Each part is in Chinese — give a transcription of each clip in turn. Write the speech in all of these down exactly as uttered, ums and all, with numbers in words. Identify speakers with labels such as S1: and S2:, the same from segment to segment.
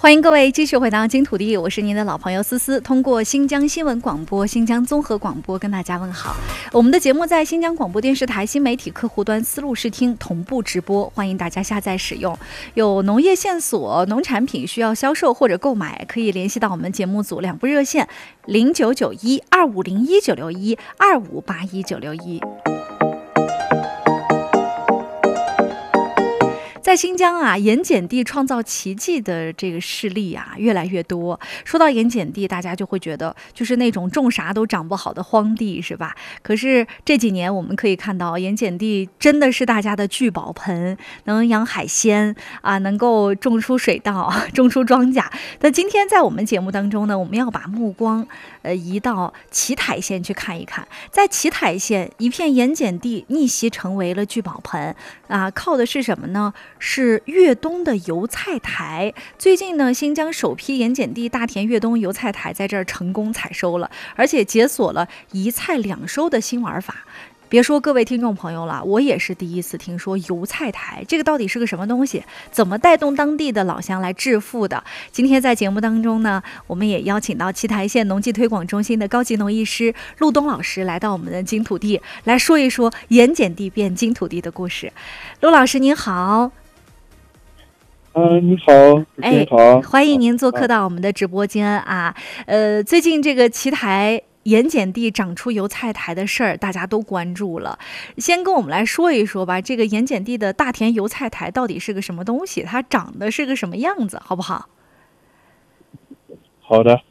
S1: 欢迎各位继续回到金土地，我是您的老朋友思思，通过新疆新闻广播、新疆综合广播跟大家问好。我们的节目在新疆广播电视台新媒体客户端思路视听同步直播，欢迎大家下载使用。有农业线索、农产品需要销售或者购买，可以联系到我们节目组两部热线零九九一二五零一九六一二五八一九六一。在新疆啊，盐碱地创造奇迹的这个事例啊越来越多。说到盐碱地，大家就会觉得就是那种种啥都长不好的荒地，是吧？可是这几年我们可以看到，盐碱地真的是大家的聚宝盆，能养海鲜啊，能够种出水稻、种出庄稼。那今天在我们节目当中呢，我们要把目光呃移到奇台县去看一看。在奇台县，一片盐碱地逆袭成为了聚宝盆啊，靠的是什么呢？是越冬的油菜台。最近呢，新疆首批盐碱地大田越冬油菜台在这儿成功采收了，而且解锁了一菜两收的新玩法。别说各位听众朋友了，我也是第一次听说油菜台，这个到底是个什么东西？怎么带动当地的老乡来致富的？今天在节目当中呢，我们也邀请到奇台县农技推广中心的高级农艺师陆东老师来到我们的金土地，来说一说盐碱地变金土地的故事。陆老师您好。
S2: 嗯、呃，你好，主持人好、
S1: 哎，欢迎您做客到我们的直播间啊。呃，最近这个奇台盐碱地长出油菜台的事儿，大家都关注了。先跟我们来说一说吧，这个盐碱地的大田油菜台到底是个什么东西？它长得是个什么样子，好不好？
S2: 好的。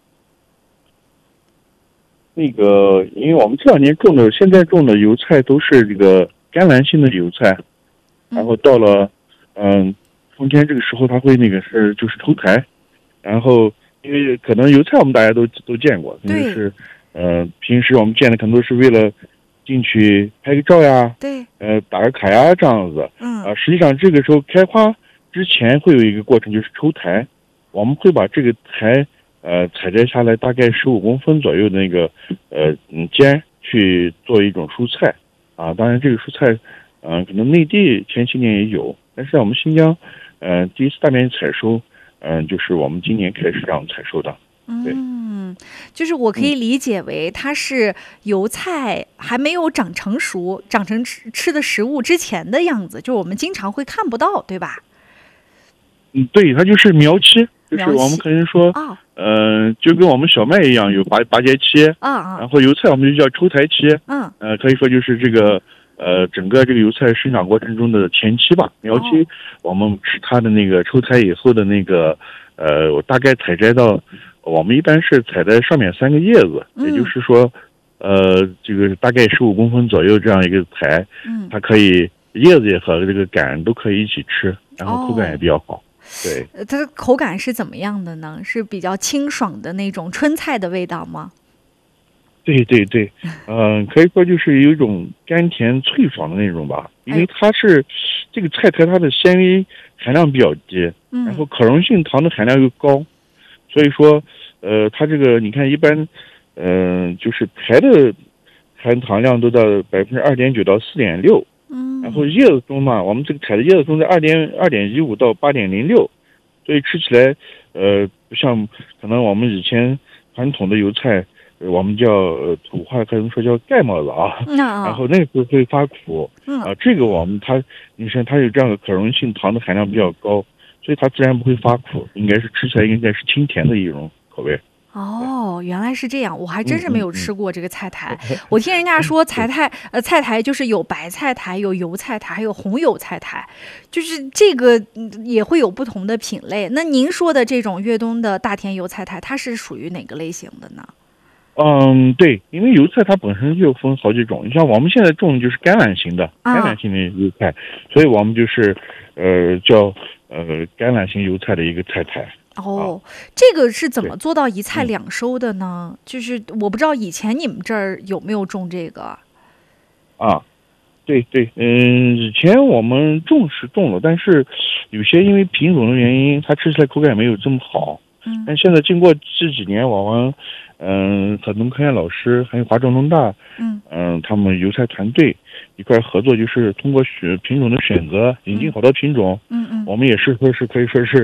S2: 那个，因为我们这两年种的，现在种的油菜都是这个甘蓝性的油菜，然后到了嗯。冬天这个时候，它会那个是就是抽台，然后因为可能油菜我们大家都都见过，就是呃平时我们见的可能都是为了进去拍个照呀，
S1: 对，
S2: 呃打个卡呀这样子，
S1: 嗯
S2: 啊、呃，实际上这个时候开花之前会有一个过程，就是抽台，我们会把这个台呃采摘下来大概十五公分左右的那个呃嗯尖去做一种蔬菜啊，当然这个蔬菜嗯、呃、可能内地前些年也有，但是在我们新疆。呃，第一次大面积采收，嗯、呃，就是我们今年开始这样采收的。
S1: 嗯，就是我可以理解为它是油菜还没有长成熟、长成吃吃的食物之前的样子，就是我们经常会看不到，对吧？
S2: 嗯，对，它就是苗期，就是我们可以说，
S1: 哦，
S2: 呃，就跟我们小麦一样有拔拔节期，
S1: 啊啊，
S2: 然后油菜我们就叫抽台期，
S1: 嗯，
S2: 呃，可以说就是这个。呃，整个这个油菜生长过程中的前期吧，苗期，哦、我们是它的那个抽台以后的那个，呃，我大概采摘到，我们一般是采在上面三个叶子，嗯、也就是说，呃，这个大概十五公分左右这样一个台，嗯，它可以叶子也和这个杆都可以一起吃，然后口感也比较好。哦、对，
S1: 它的口感是怎么样的呢？是比较清爽的那种春菜的味道吗？
S2: 对对对，嗯、呃，可以说就是有一种甘甜脆爽的那种吧，因为它是这个菜台它的纤维含量比较低，然后可溶性糖的含量又高，所以说，呃，它这个你看一般，嗯、呃，就是台的含糖量都到百分之二点九到四点六，嗯，然后叶子中嘛，我们这个采的叶子中在二点二点一五到八点零六，所以吃起来，呃，不像可能我们以前传统的油菜。我们叫呃土话可能说叫盖帽子啊，嗯、然后那个时候会发苦，嗯、啊，这个我们它，你说它有这样的可溶性糖的含量比较高，所以它自然不会发苦，应该是吃起来应该是清甜的一种口味。
S1: 哦，原来是这样，我还真是没有吃过这个菜台。嗯嗯、我听人家说菜台，呃，菜台就是有白菜台、有油菜台，还有红油菜台，就是这个也会有不同的品类。那您说的这种越冬的大田油菜台，它是属于哪个类型的呢？
S2: 嗯，对，因为油菜它本身就分好几种，你像我们现在种的就是橄榄型的，橄榄型的油菜，啊、所以我们就是呃叫呃橄榄型油菜的一个菜台。
S1: 哦，啊、这个是怎么做到一菜两收的呢？嗯、就是我不知道以前你们这儿有没有种这个。
S2: 啊，对对，嗯，以前我们种是种了，但是有些因为品种的原因，它吃起来口感没有这么好。嗯，但现在经过这几年，我们嗯和农科院老师还有华中农大嗯嗯他们油菜团队一块合作，就是通过选品种的选择，引进好多品种。嗯嗯，我们也是说是可以说是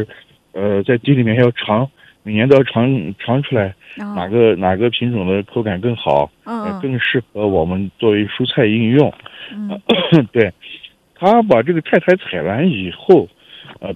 S2: 呃在地里面要尝，每年都要尝尝出来哪个、哦、哪个品种的口感更好，
S1: 嗯、
S2: 呃，更适合我们作为蔬菜应用。
S1: 嗯，
S2: 呃、对，他把这个菜苔采完以后，呃，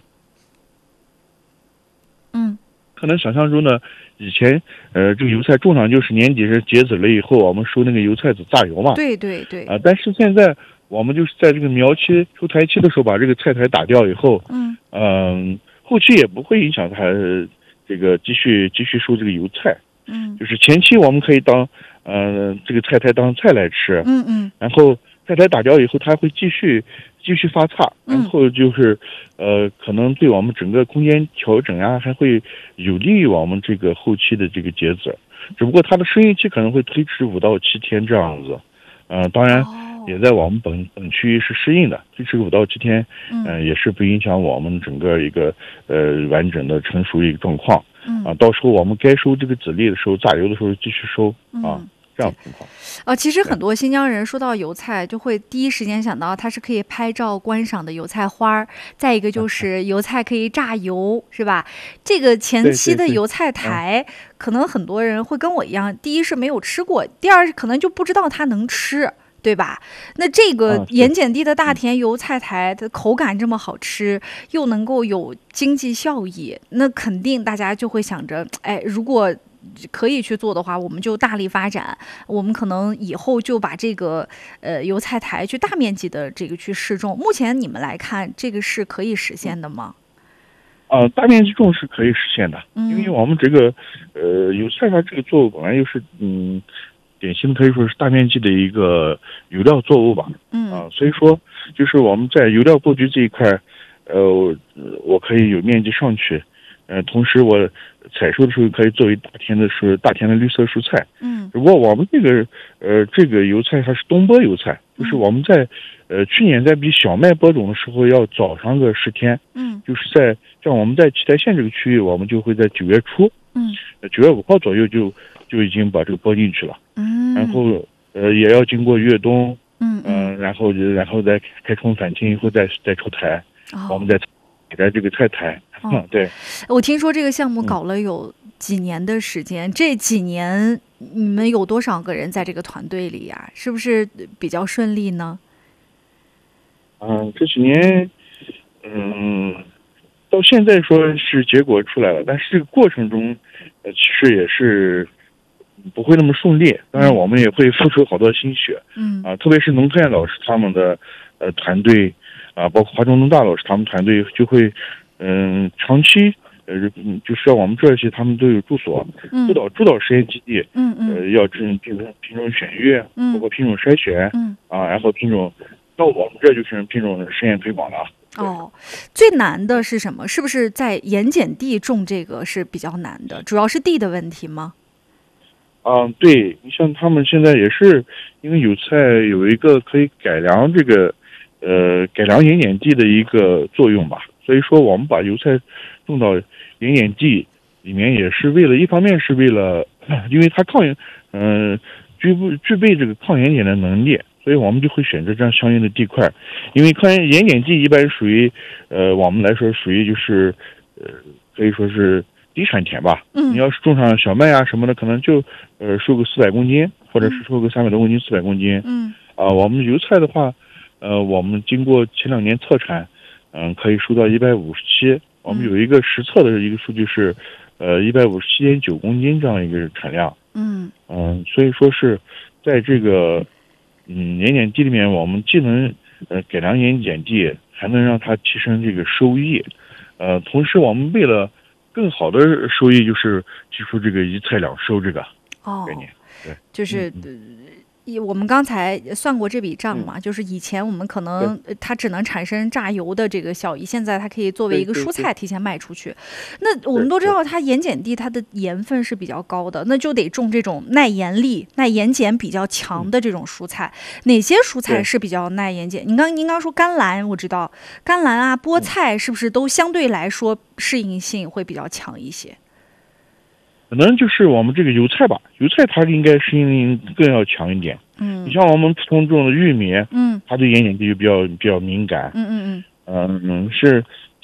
S1: 嗯，
S2: 可能想象中呢，以前呃这个油菜种上就是年底是结籽了以后，我们收那个油菜籽榨油嘛。
S1: 对对对。
S2: 啊、呃，但是现在我们就是在这个苗期出苔期的时候把这个菜苔打掉以后，
S1: 嗯
S2: 嗯、呃，后期也不会影响它这个继续继续收这个油菜。
S1: 嗯，
S2: 就是前期我们可以当呃这个菜苔当菜来吃。
S1: 嗯嗯，
S2: 然后菜苔打掉以后，它会继续继续发芽，然后就是呃可能对我们整个空间调整啊，还会有利于我们这个后期的这个结籽。只不过它的适应期可能会推迟五到七天这样子。呃，当然也在我们本本区域是适应的，推迟五到七天，嗯、呃，也是不影响我们整个一个呃完整的成熟一个状况。
S1: 嗯
S2: 啊，到时候我们该收这个籽粒的时候，榨油的时候继续收啊。
S1: 嗯，
S2: 这样情况
S1: 啊，其实很多新疆人说到油菜，就会第一时间想到它是可以拍照观赏的油菜花儿，再一个就是油菜可以榨油，是吧？这个前期的油菜苔，可能很多人会跟我一样，第一是没有吃过，第二可能就不知道它能吃。对吧？那这个盐碱地的大田油菜苔的口感这么好吃，又能够有经济效益，那肯定大家就会想着，哎，如果可以去做的话，我们就大力发展。我们可能以后就把这个呃油菜苔去大面积的这个去试种。目前你们来看，这个是可以实现的吗？
S2: 呃，大面积种是可以实现的，
S1: 嗯、
S2: 因为我们这个呃油菜它这个作物本来就是嗯。典型的可以说是大面积的一个油料作物吧，
S1: 嗯
S2: 啊，所以说就是我们在油料布局这一块，呃，我可以有面积上去，呃，同时我采收的时候可以作为大田的是大田的绿色蔬菜，
S1: 嗯，
S2: 只不过我们这个呃这个油菜它是冬播油菜，就是我们在呃去年在比小麦播种的时候要早上个十天，
S1: 嗯，
S2: 就是在像我们在七台县这个区域，我们就会在九月初，
S1: 嗯，
S2: 九月五号左右就就已经把这个播进去了。
S1: 嗯，
S2: 然后呃也要经过越冬，
S1: 嗯
S2: 嗯、呃，然后然后再开春返青以后再再出台，哦、我们再给它这个菜苔。
S1: 哦、
S2: 嗯，对。
S1: 我听说这个项目搞了有几年的时间，嗯、这几年你们有多少个人在这个团队里呀、啊？是不是比较顺利呢？
S2: 嗯，这几年，嗯，到现在说是结果出来了，但是这个过程中，呃，其实也是。不会那么顺利，当然我们也会付出好多心血，
S1: 嗯
S2: 啊，特别是农科院老师他们的呃团队啊，包括华中农大老师他们团队就会，嗯、呃，长期呃，就是让我们这些他们都有住所，
S1: 嗯，
S2: 督导督导实验基地，
S1: 嗯嗯，
S2: 呃，要进品种品种选育，
S1: 嗯，
S2: 包括品种筛选，
S1: 嗯
S2: 啊，然后品种到我们这就是品种实验推广了。
S1: 哦，最难的是什么？是不是在盐碱地种这个是比较难的？主要是地的问题吗？
S2: 啊，对，你像他们现在也是，因为油菜有一个可以改良这个，呃，改良盐碱地的一个作用吧。所以说，我们把油菜种到盐碱地里面，也是为了一方面是为了，因为它抗盐，嗯、呃，具不具备这个抗盐碱的能力，所以我们就会选择这样相应的地块。因为抗盐盐碱地一般属于，呃，我们来说属于就是，呃，可以说是。低产田吧，
S1: 嗯，
S2: 你要是种上小麦啊什么的，可能就呃收个四百公斤，或者是收个三百多公斤、四百公斤。
S1: 嗯，
S2: 啊，我们油菜的话，呃，我们经过前两年测产，嗯、呃，可以收到一百五十七。我们有一个实测的一个数据是，呃，一百五十七点九公斤这样一个产量。
S1: 嗯
S2: 嗯、呃，所以说是在这个嗯盐碱地里面，我们既能呃改良盐碱地，还能让它提升这个收益。呃，同时我们为了更好的收益，就是提出这个一菜两收这个概念。
S1: 哦，对，就是呃，我们刚才算过这笔账嘛，嗯、就是以前我们可能它只能产生榨油的这个效益，现在它可以作为一个蔬菜提前卖出去。那我们都知道，它盐碱地它的盐分是比较高的，那就得种这种耐盐力、耐盐碱比较强的这种蔬菜。嗯、哪些蔬菜是比较耐盐碱？您刚您刚说甘蓝，我知道甘蓝啊、菠菜是不是都相对来说适应性会比较强一些？
S2: 可能就是我们这个油菜吧，油菜它应该适应更要强一点。
S1: 嗯，
S2: 你像我们普通种的玉米，
S1: 嗯，
S2: 它对盐碱地就比较比较敏感。
S1: 嗯嗯嗯。
S2: 嗯嗯，是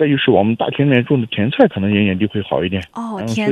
S2: 再就是我们大田里面种的甜菜，可能盐碱地会好一点。
S1: 哦，
S2: 然后
S1: 甜